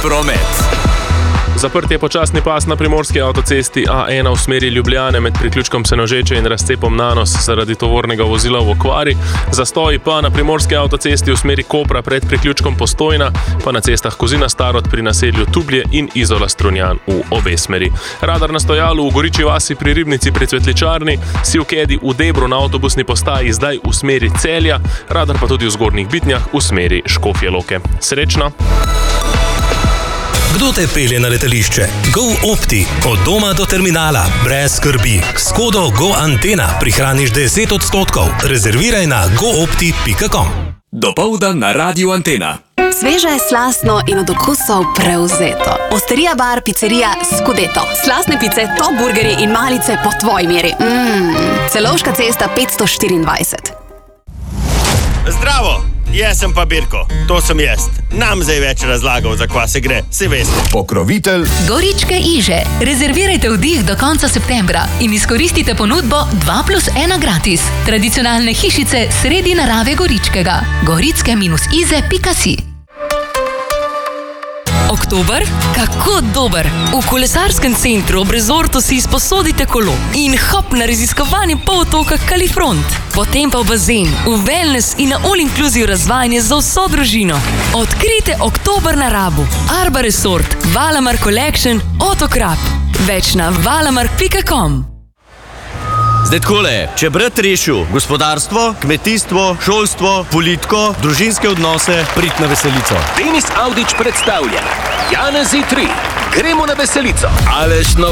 promet. Zaprt je počasni pas na primorski avtocesti A1 v smeri Ljubljane med priključkom Senožeče in razcepom Nanos zaradi tovornega vozila v okvari. Zastoji pa na primorski avtocesti v smeri Kopra pred priključkom Postojna, pa na cestah Kozina Starod pri naselju Tublje in Izola Strunjan v obe smeri. Radar na stojalu v Goričji vasi pri Ribnici pri Cvetličarni, Sivkedi v Debru na avtobusni postaji zdaj v smeri Celja, radar pa tudi v Zgornjih Bitnjah v smeri Škofje Loke. Srečno! Kdo te pelje na letališče? GoOpti. Od doma do terminala. Brez skrbi. S kodo GoAntena prihraniš 10%. Rezerviraj na goopti.com. Dopoldan na Radiu Antena. Sveže, slastno in od okusov prevzeto. Osterija bar, pizzerija Scudetto. Slastne pice, top burgerji in malice po tvoji meri. Celovška cesta 524. Zdravo! Jaz sem pa Birko, to sem jaz. Nam zdaj več razlagal, za kva se gre, si veste. Pokrovitelj Goričke Iže. Rezervirajte vdih do konca septembra in izkoristite ponudbo 2+1 gratis. Tradicionalne hišice sredi narave Goričkega. goritske-ize.si. Oktober? Kako dober! V kolesarskem centru ob rezortu si izposodite kolo in hop na raziskovanje polotoka Kalifront. Potem pa v bazen, v wellness in na all-inclusive razvajanje za vso družino. Odkrite oktober na Rabu. Arba Resort, Valamar Collection, Otokrap. Več na valamark.com. Zdaj takole, če brat rešil gospodarstvo, kmetijstvo, šolstvo, politiko, družinske odnose, prid na veselico. Denis Avdić predstavlja Janezi 3. Gremo na veselico. Aleš no